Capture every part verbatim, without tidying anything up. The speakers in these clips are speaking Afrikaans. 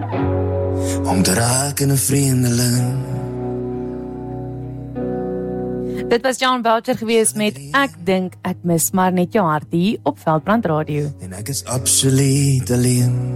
om te raak in 'n vreemdeling. Dit was John Boucher gewees met Ek dink ek mis maar net jou hart hier op Veldbrand Radio. En ek is absoluut alleen.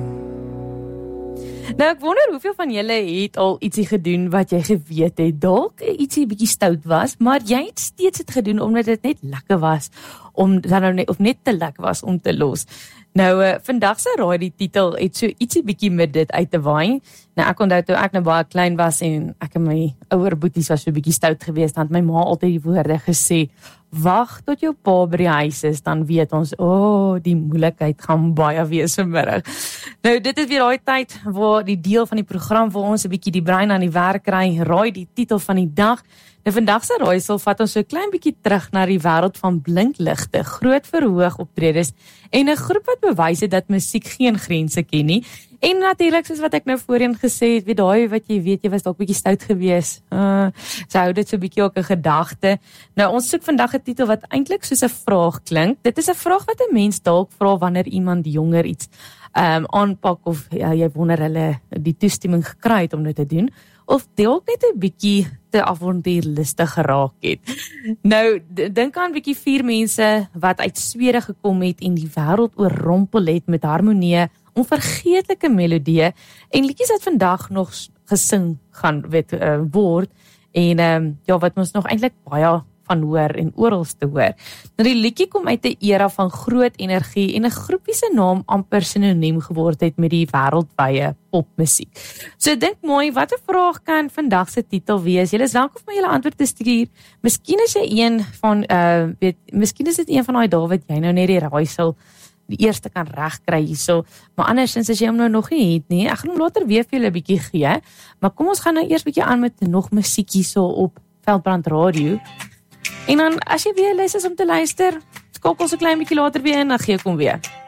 Nou ek wonder hoeveel van julle het al ietsie gedoen wat jy geweet het, dalk ietsie bietjie stout was, maar jy het steeds dit gedoen omdat dit net lekker was, om dan nou net, of net te lekker was om te los. Nou, uh, vandag se raai die titel het so ietsie bietjie met dit uit te waai. Nou ek onthou toe ek nou baie klein was en ek en my ouer boeties was so bietjie stout geweest, dan het my ma altyd die woorde gesê, wag tot jou pa by die huis is, dan weet ons, o, oh, die moeilikheid gaan baie wees vanmiddag. Nou, dit is weer daai tyd waar die deel van die program waar ons 'n bietjie die brein aan die werk kry, raai die titel van die dag. Nou, vandag se raaisel vat ons so 'n klein bietjie terug na die wêreld van blinkligte, groot verhoog optredes en 'n groep wat bewys het dat musiek geen grense ken nie. En natuurlik, soos wat ek nou voorheen gesê het, weet daai wat jy weet, jy was dalk bietjie stout gewees. Uh, so hou dit so bietjie ook 'n gedagte. Nou, ons soek vandag 'n titel wat eintlik soos 'n vraag klink. Dit is 'n vraag wat 'n mens dalk vra wanneer iemand jonger iets um, aanpak of ja, jy wonder hulle die toestemming gekry het om dit te doen. Of dalk net 'n bietjie te avontuurlustig geraak het. Nou, dink aan bietjie vier mense wat uit Swede gekom het en die wêreld oorrompel het met harmonie, onvergeetlike melodieë en liedjies wat vandag nog gesing gaan weet, uh, word en um, ja, wat ons nog eintlik baie van hoor en oral te hoor. Nou die liedjie kom uit 'n era van groot energie en 'n groepie se naam amper sinoniem geword het met die wêreldwye popmusiek. So dink mooi, watter vraag kan vandag se titel wees? Julle is welkom om my julle antwoord te stuur. Miskien is jy een van uh weet, miskien is dit een van daai dae wat jy nou net die raaisel die eerste kan regkry hierso, maar andersins as jy hom nou nog nie het nie, ek gaan hom later weer vir julle 'n bietjie gee, maar kom ons gaan nou eers bietjie aan met nog musiek hierso op Veldbrand Radio. En dan, as jy weer lus is om te luister, skakel ons 'n klein bietjie later weer in, dan gee ek hom weer.